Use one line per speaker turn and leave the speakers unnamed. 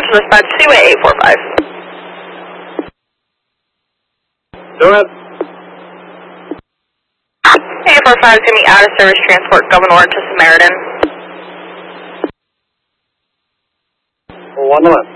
Roger, dispatch, Seaway 845.
Go ahead.
845 is going to be out of service transport, Governor to Samaritan.
1 left.